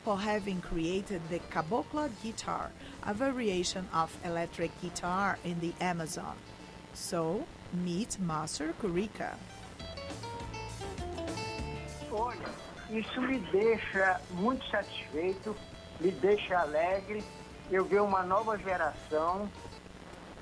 for having created the Cabocla guitar, a variation of electric guitar in the Amazon. So, meet Master Curica. Olha, isso me deixa muito satisfeito, me deixa alegre. Eu ver uma nova geração